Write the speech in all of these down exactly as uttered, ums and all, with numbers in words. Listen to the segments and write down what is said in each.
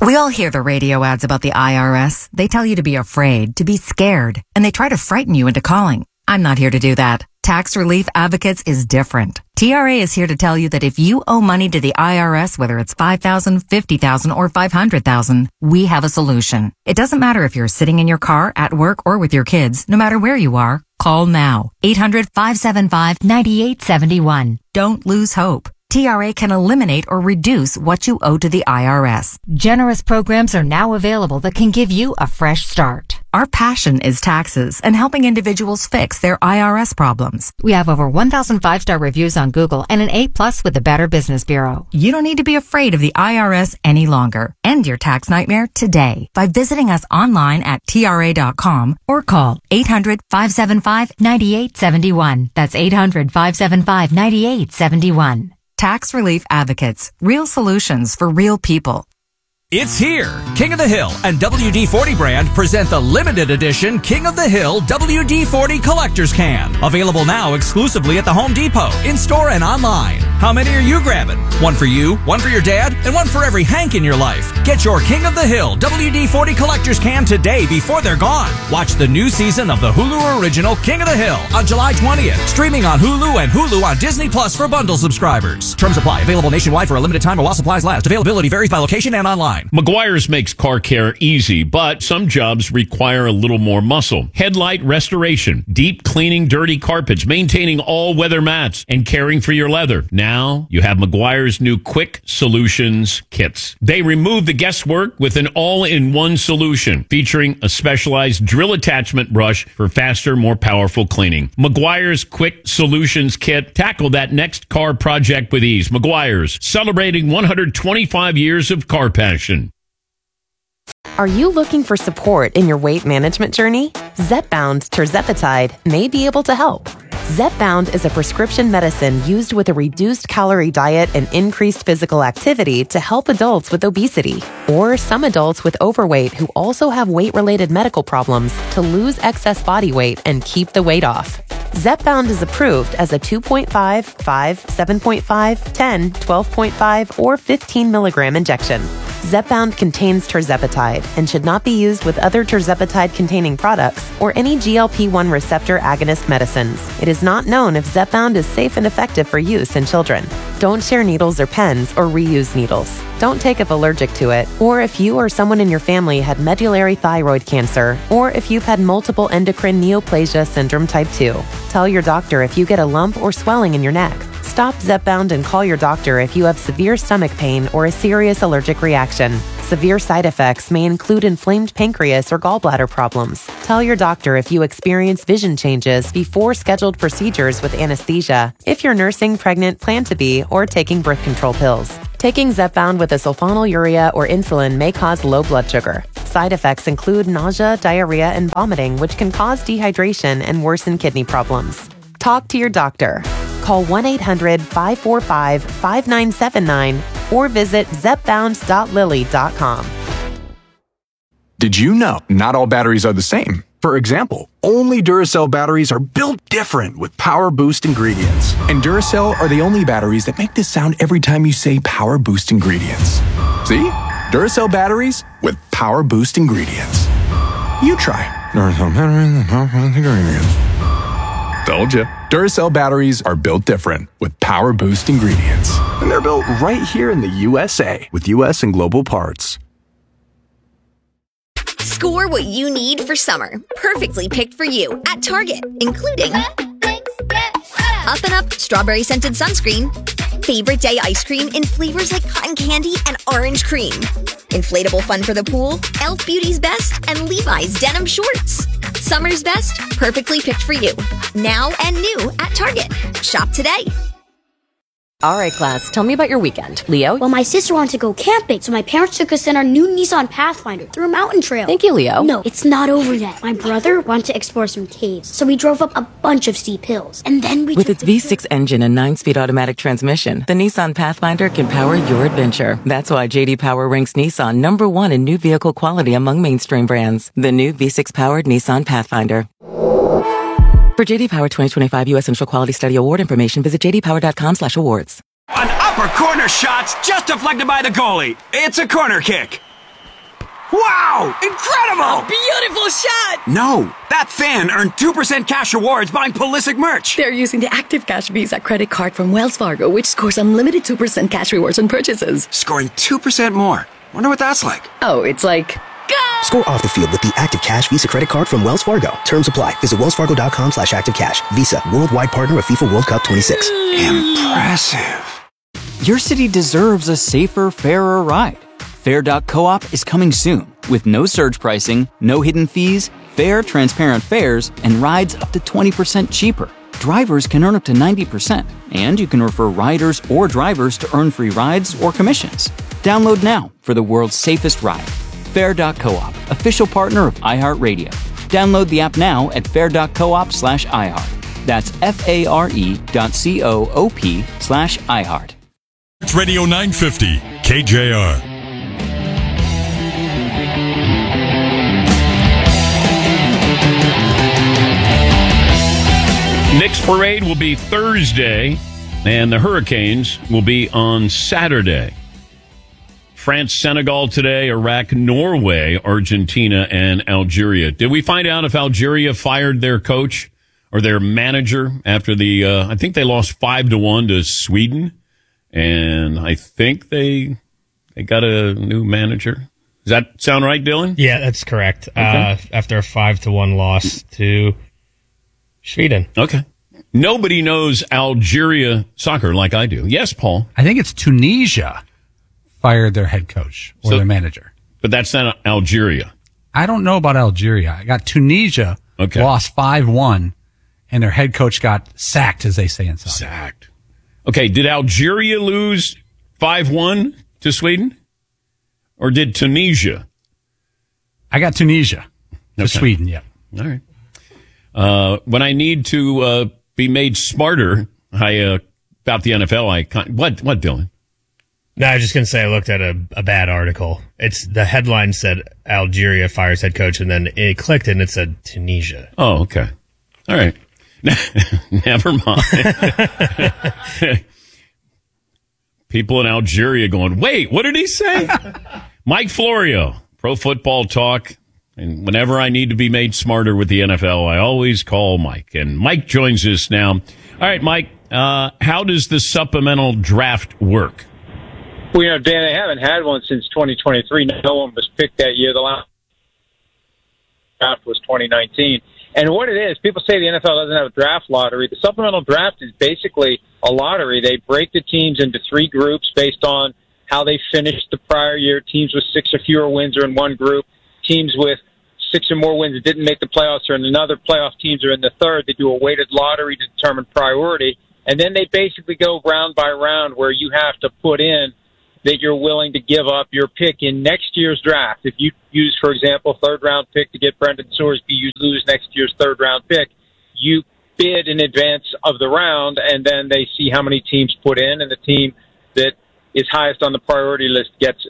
We all hear the radio ads about the I R S. They tell you to be afraid, to be scared, and they try to frighten you into calling. I'm not here to do that. Tax Relief Advocates is different. T R A is here to tell you that if you owe money to the I R S, whether it's five thousand dollars, fifty thousand dollars, or five hundred thousand dollars, we have a solution. It doesn't matter if you're sitting in your car, at work, or with your kids. No matter where you are, call now. eight hundred, five seven five, nine eight seven one. Don't lose hope. T R A can eliminate or reduce what you owe to the I R S. Generous programs are now available that can give you a fresh start. Our passion is taxes and helping individuals fix their I R S problems. We have over one thousand five-star reviews on Google and an A plus with the Better Business Bureau. You don't need to be afraid of the I R S any longer. End your tax nightmare today by visiting us online at T R A dot com or call eight hundred, five seven five, nine eight seven one. That's eight hundred, five seven five, nine eight seven one. Tax Relief Advocates. Real solutions for real people. It's here. King of the Hill and W D forty brand present the limited edition King of the Hill W D forty Collector's Can. Available now exclusively at the Home Depot, in-store and online. How many are you grabbing? One for you, one for your dad, and one for every Hank in your life. Get your King of the Hill W D forty Collector's Can today before they're gone. Watch the new season of the Hulu original King of the Hill on July twentieth. Streaming on Hulu and Hulu on Disney Plus for bundle subscribers. Terms apply. Available nationwide for a limited time or while supplies last. Availability varies by location and online. Meguiar's makes car care easy, but some jobs require a little more muscle. Headlight restoration, deep cleaning dirty carpets, maintaining all-weather mats, and caring for your leather. Now you have Meguiar's new Quick Solutions kits. They remove the guesswork with an all-in-one solution, featuring a specialized drill attachment brush for faster, more powerful cleaning. Meguiar's Quick Solutions kit. Tackle that next car project with ease. Meguiar's, celebrating one hundred twenty-five years of car passion. Are you looking for support in your weight management journey? Zepbound tirzepatide may be able to help. Zepbound is a prescription medicine used with a reduced calorie diet and increased physical activity to help adults with obesity or some adults with overweight who also have weight-related medical problems to lose excess body weight and keep the weight off. Zepbound is approved as a two point five, five, seven point five, ten, twelve point five, or fifteen milligram injection. Zepbound contains tirzepatide and should not be used with other tirzepatide-containing products or any G L P one receptor agonist medicines. It is not known if Zepbound is safe and effective for use in children. Don't share needles or pens or reuse needles. Don't take if allergic to it, or if you or someone in your family had medullary thyroid cancer, or if you've had multiple endocrine neoplasia syndrome type two. Tell your doctor if you get a lump or swelling in your neck. Stop Zepbound and call your doctor if you have severe stomach pain or a serious allergic reaction. Severe side effects may include inflamed pancreas or gallbladder problems. Tell your doctor if you experience vision changes before scheduled procedures with anesthesia, if you're nursing, pregnant, plan to be, or taking birth control pills. Taking Zepbound with a sulfonylurea or insulin may cause low blood sugar. Side effects include nausea, diarrhea, and vomiting, which can cause dehydration and worsen kidney problems. Talk to your doctor. Call one eight hundred, five four five, five nine seven nine or visit zepbound dot lilly dot com. Did you know not all batteries are the same? For example, only Duracell batteries are built different with Power Boost ingredients. And Duracell are the only batteries that make this sound every time you say Power Boost ingredients. See? Duracell batteries with Power Boost ingredients. You try. Duracell batteries with Power Boost ingredients. Told you. Duracell batteries are built different with Power Boost ingredients. And they're built right here in the U S A with U S and global parts. Score what you need for summer. Perfectly picked for you at Target, including Up and Up Strawberry Scented Sunscreen, Favorite Day Ice Cream in flavors like cotton candy and orange cream, Inflatable Fun for the Pool, e l f Beauty's Best, and Levi's Denim Shorts. Summer's best, perfectly picked for you. Now and new at Target. Shop today. All right, class, tell me about your weekend. Leo? Well, my sister wanted to go camping, so my parents took us in our new Nissan Pathfinder through a mountain trail. Thank you, Leo. No, it's not over yet. My brother wanted to explore some caves, so we drove up a bunch of steep hills. And then we With its V six engine and nine-speed automatic transmission, the Nissan Pathfinder can power your adventure. That's why J D Power ranks Nissan number one in new vehicle quality among mainstream brands. The new V six-powered Nissan Pathfinder. For J D Power twenty twenty-five U S Central Quality Study Award information, visit j d power dot com slash awards. An upper corner shot's just deflected by the goalie. It's a corner kick. Wow! Incredible! A beautiful shot! No, that fan earned two percent cash rewards buying Pulisic merch. They're using the Active Cash Visa credit card from Wells Fargo, which scores unlimited two percent cash rewards on purchases. Scoring two percent more. Wonder what that's like. Oh, it's like... Go! Score off the field with the Active Cash Visa credit card from Wells Fargo. Terms apply. Visit wellsfargo.com slash active cash. Visa, worldwide partner of FIFA World Cup twenty-six. Impressive. Your city deserves a safer, fairer ride. Fair dot coop is coming soon with no surge pricing, no hidden fees, fair, transparent fares, and rides up to twenty percent cheaper. Drivers can earn up to ninety percent, and you can refer riders or drivers to earn free rides or commissions. Download now for the world's safest ride. Fair dot coop, official partner of iHeartRadio. Download the app now at fair dot coop slash iHeart. That's F-A-R-E dot C-O-O-P slash iHeart. It's Radio nine fifty, K J R. Knicks parade will be Thursday, and the Hurricanes will be on Saturday. France, Senegal today, Iraq, Norway, Argentina, and Algeria. Did we find out if Algeria fired their coach or their manager after the, uh, I think they lost five to one to Sweden, and I think they they got a new manager. Does that sound right, Dylan? Yeah, that's correct. Okay. Uh, after a five to one loss to Sweden. Okay. Nobody knows Algeria soccer like I do. Yes, Paul? I think it's Tunisia fired their head coach or So- their manager. But that's not Algeria. I don't know about Algeria. I got Tunisia Okay. lost five one, and their head coach got sacked, as they say in soccer. Sacked. Okay, did Algeria lose five one to Sweden? Or did Tunisia? I got Tunisia to Okay. Sweden, yeah. All right. Uh, when I need to uh, be made smarter, I uh, about the N F L, I con- what what Dylan? No, I was just going to say I looked at a, a bad article. It's the headline said Algeria fires head coach, and then it clicked and it said Tunisia. Oh, okay. All right. Never mind. People in Algeria going, wait, what did he say? Mike Florio, Pro Football Talk. And whenever I need to be made smarter with the N F L, I always call Mike. And Mike joins us now. All right, Mike, uh, how does the supplemental draft work? Well, you know, Dan, they haven't had one since twenty twenty-three. No one was picked that year. The last draft was twenty nineteen. And what it is, people say the N F L doesn't have a draft lottery. The supplemental draft is basically a lottery. They break the teams into three groups based on how they finished the prior year. Teams with six or fewer wins are in one group. Teams with six or more wins that didn't make the playoffs are in another. Playoff teams are in the third. They do a weighted lottery to determine priority. And then they basically go round by round where you have to put in that you're willing to give up your pick in next year's draft. If you use, for example, a third-round pick to get Brendan Sorsby, you lose next year's third-round pick. You bid in advance of the round, and then they see how many teams put in, and the team that is highest on the priority list gets it.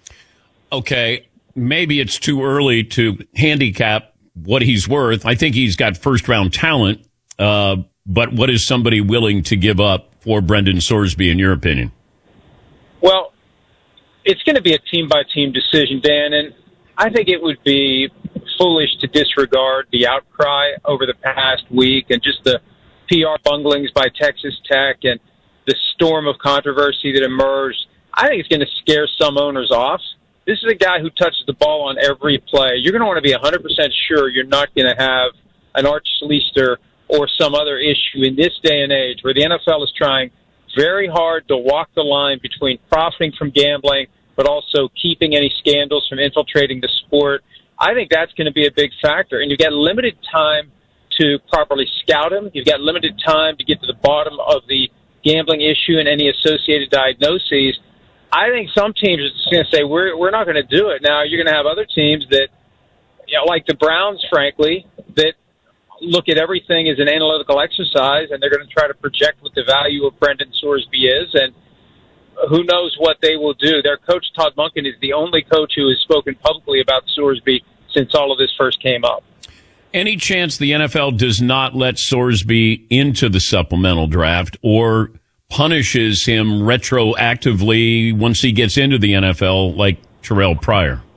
Okay, maybe it's too early to handicap what he's worth. I think he's got first-round talent, uh, but what is somebody willing to give up for Brendan Sorsby, in your opinion? Well, it's going to be a team-by-team decision, Dan, and I think it would be foolish to disregard the outcry over the past week and just the P R bunglings by Texas Tech and the storm of controversy that emerged. I think it's going to scare some owners off. This is a guy who touches the ball on every play. You're going to want to be one hundred percent sure you're not going to have an Art Schlichter or some other issue in this day and age where the N F L is trying very hard to walk the line between profiting from gambling but also keeping any scandals from infiltrating the sport. I think that's going to be a big factor. And you've got limited time to properly scout him. You've got limited time to get to the bottom of the gambling issue and any associated diagnoses. I think some teams are just going to say, we're we're not going to do it. Now, you're going to have other teams that, you know, like the Browns, frankly, that look at everything as an analytical exercise, and they're going to try to project what the value of Brendan Sorsby is, and who knows what they will do. Their coach, Todd Monken, is the only coach who has spoken publicly about Sorsby since all of this first came up. Any chance the N F L does not let Sorsby into the supplemental draft or punishes him retroactively once he gets into the N F L like Terrell Pryor?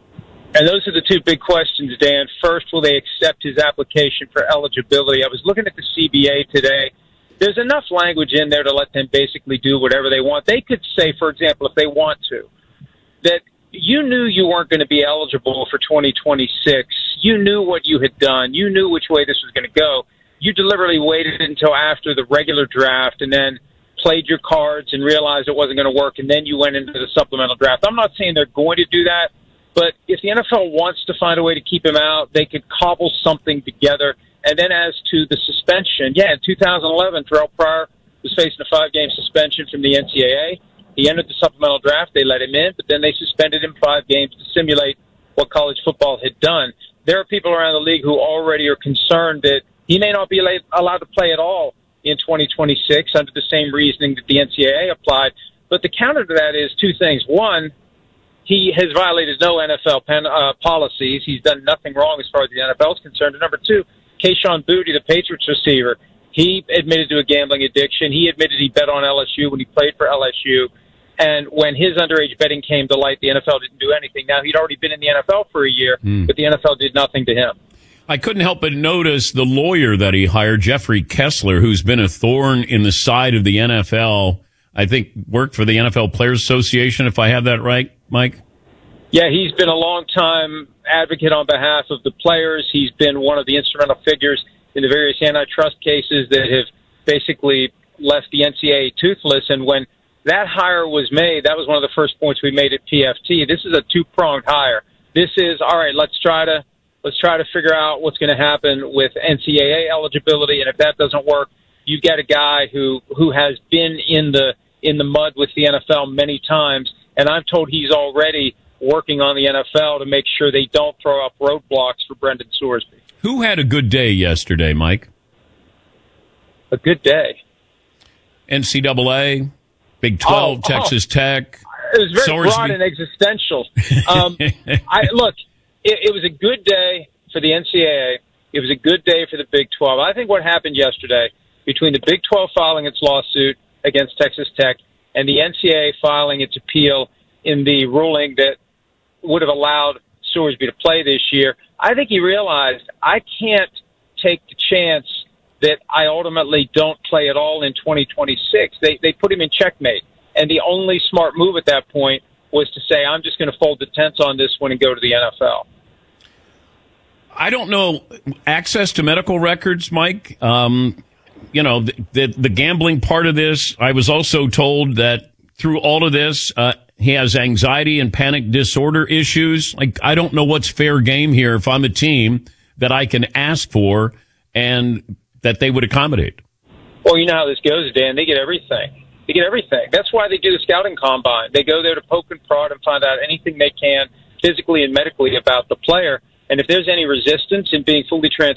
And those are the two big questions, Dan. First, will they accept his application for eligibility? I was looking at the C B A today. There's enough language in there to let them basically do whatever they want. They could say, for example, if they want to, that you knew you weren't going to be eligible for twenty twenty-six. You knew what you had done. You knew which way this was going to go. You deliberately waited until after the regular draft and then played your cards and realized it wasn't going to work, and then you went into the supplemental draft. I'm not saying they're going to do that, but if the N F L wants to find a way to keep him out, they could cobble something together. And then as to the suspension, yeah, in two thousand eleven, Terrell Pryor was facing a five-game suspension from the N C double A. He entered the supplemental draft. They let him in, but then they suspended him five games to simulate what college football had done. There are people around the league who already are concerned that he may not be allowed to play at all in twenty twenty-six under the same reasoning that the N C double A applied. But the counter to that is two things. One, he has violated no N F L pen, uh, policies. He's done nothing wrong as far as the N F L is concerned. And number two, Kayshon Boutte, the Patriots receiver, he admitted to a gambling addiction. He admitted he bet on L S U when he played for L S U. And when his underage betting came to light, the N F L didn't do anything. Now, he'd already been in the N F L for a year, mm. but the N F L did nothing to him. I couldn't help but notice the lawyer that he hired, Jeffrey Kessler, who's been a thorn in the side of the N F L. I think worked for the N F L Players Association, if I have that right, Mike? Yeah, he's been a long-time advocate on behalf of the players. He's been one of the instrumental figures in the various antitrust cases that have basically left the N C double A toothless. And when that hire was made, that was one of the first points we made at P F T. This is a two-pronged hire. This is, all right, let's try to let's try to figure out what's going to happen with N C double A eligibility, and if that doesn't work, you've got a guy who, who has been in the in the mud with the N F L many times, and I'm told he's already working on the N F L to make sure they don't throw up roadblocks for Brendan Sorsby. Who had a good day yesterday, Mike? A good day? N C double A, Big twelve, oh, Texas oh. Tech. It was very Sorsby. broad and existential. Um, I look, it, it was a good day for the N C double A. It was a good day for the Big twelve. I think what happened yesterday between the Big twelve filing its lawsuit against Texas Tech and the N C double A filing its appeal in the ruling that would have allowed Sorsby to play this year, I think he realized I can't take the chance that I ultimately don't play at all in twenty twenty-six. They they put him in checkmate. And the only smart move at that point was to say, I'm just going to fold the tents on this one and go to the N F L. I don't know. Access to medical records, Mike, um, you know, the, the, the gambling part of this, I was also told that through all of this, uh, he has anxiety and panic disorder issues. Like, I don't know what's fair game here if I'm a team that I can ask for and that they would accommodate. Well, you know how this goes, Dan. They get everything. They get everything. That's why they do the scouting combine. They go there to poke and prod and find out anything they can physically and medically about the player. And if there's any resistance in being fully transparent,